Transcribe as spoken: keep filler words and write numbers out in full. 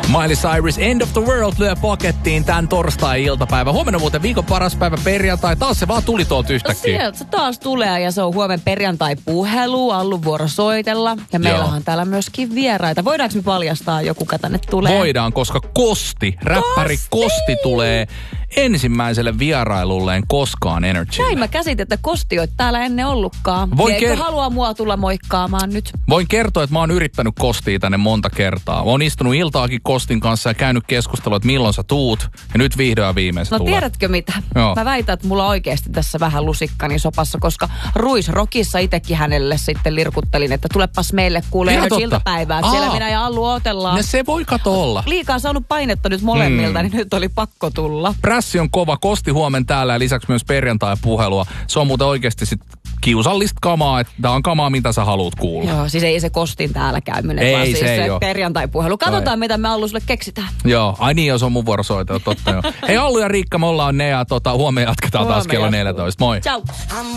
Miley Cyrus, End of the World lyö pakettiin tämän torstai-iltapäivä. Huomenna muuten viikon paras päivä perjantai. Taas se vaan tuli tuolta yhtäkkiä. Sieltä se taas tulee ja se on huomenna perjantai-puhelu, Allun vuoro soitella. Ja meillähän on täällä myöskin vieraita. Voidaanko me paljastaa joku, kuka tänne tulee? Voidaan, koska Kosti, räppäri Kosti, Kosti tulee ensimmäiselle vierailulleen koskaan Energy. Näin mä käsitin, että Kosti oot täällä ennen ollutkaan. Voin Eikö ker- halua mua tulla moikkaamaan nyt? Voin kertoa, että mä oon yrittänyt Kostia tänne monta kertaa. Mä oon istunut iltaakin Kostin kanssa ja käynyt keskustelua, että milloin sä tuut. Ja nyt vihdoin ja viimein se No tulee. tiedätkö mitä? Joo. Mä väitän, että mulla oikeasti tässä vähän lusikkani sopassa, koska Ruis Rockissa itsekin hänelle sitten lirkuttelin, että tulepas meille kuulee Ihan Energy totta. iltapäivää. Aa. Siellä minä ja Allu otellaan. Ja se voi kato olla. Liikaa saanut painetta nyt molemmilta, Mm. niin nyt oli pakko tulla. Prässi on kova, Kosti huomen täällä ja lisäksi myös perjantai-puhelua. Se on muuten oikeasti sit kiusallista kamaa, että tää on kamaa, mitä sä haluut kuulla. Joo, siis ei se Kostin täällä käyminen, Ei, vaan se siis ei se oo. perjantai-puhelu. Katsotaan, Ai. mitä me Allu sulle keksitään. Joo, ai niin, jos on mun vuoro soitella, totta joo. Hei Allu ja Riikka, me ollaan ne ja tota, huomenna jatketaan taas Huomenna kello jatkuu. neljätoista. Moi. Ciao.